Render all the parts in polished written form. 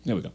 There we go.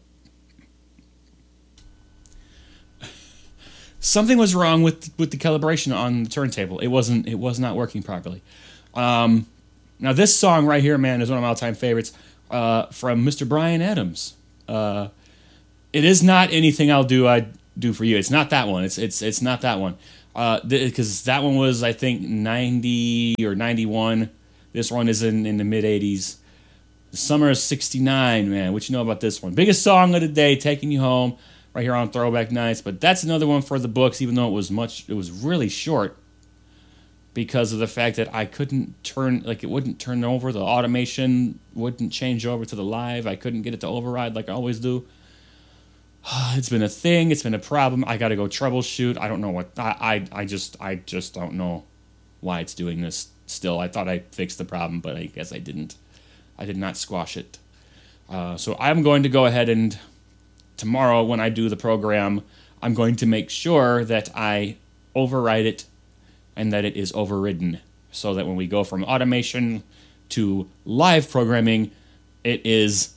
Something was wrong with the calibration on the turntable. It was not working properly. Now this song right here, man, is one of my all-time favorites from Mr. Bryan Adams. It is not Anything I'll Do for You. It's not that one. It's not that one. Because that one was, I think, 90 or 91. This one is in the mid 80s. The Summer of '69, man. What you know about this one? Biggest song of the day, Taking You Home, right here on Throwback Nights. But that's another one for the books, even though it was really short, because of the fact that I couldn't it wouldn't turn over. The automation wouldn't change over to the live. I couldn't get it to override like I always do. It's been a thing. It's been a problem. I got to go troubleshoot. I don't know what. I just don't know why it's doing this still. I thought I fixed the problem, but I guess I didn't. I did not squash it. So I'm going to go ahead and tomorrow when I do the program, I'm going to make sure that I override it and that it is overridden so that when we go from automation to live programming, it is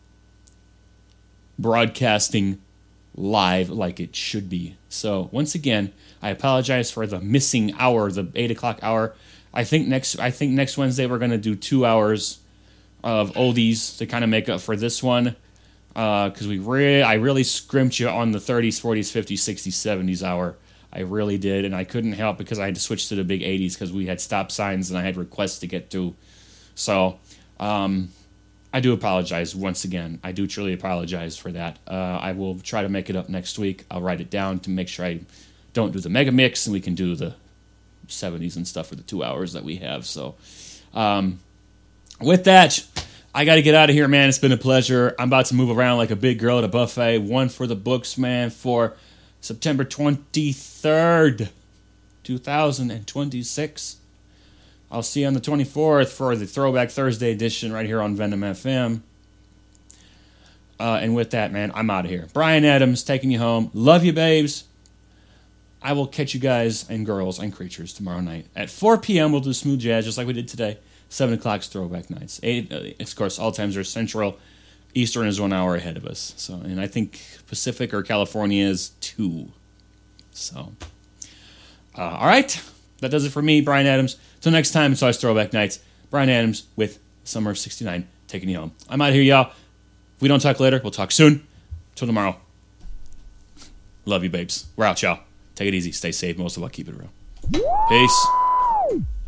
broadcasting live like it should be. So once again, I apologize for the missing hour, the 8 o'clock hour. I think next Wednesday we're going to do 2 hours of oldies to kind of make up for this one, because I really scrimped you on the 30s, 40s, 50s, 60s, 70s hour. I really did, and I couldn't help because I had to switch to the big 80s because we had stop signs and I had requests to get to. So I do apologize once again. I do truly apologize for that. I will try to make it up next week. I'll write it down to make sure I don't do the mega mix and we can do the 70s and stuff for the 2 hours that we have. So with that, I got to get out of here, man. It's been a pleasure. I'm about to move around like a big girl at a buffet. One for the books, man, for September 23rd, 2026. I'll see you on the 24th for the Throwback Thursday edition right here on Venom FM. And with that, man, I'm out of here. Bryan Adams, taking you home. Love you, babes. I will catch you guys and girls and creatures tomorrow night. At 4 p.m., we'll do smooth jazz just like we did today. 7 o'clock's Throwback Nights. 8, of course, all times are Central. Eastern is 1 hour ahead of us. So, and I think Pacific or California is 2. So, all right. That does it for me, Bryan Adams. Till next time, it's always Throwback Nights. Bryan Adams with Summer of '69, taking you home. I'm out of here, y'all. If we don't talk later, we'll talk soon. Till tomorrow. Love you, babes. We're out, y'all. Take it easy. Stay safe. Most of all, keep it real. Peace.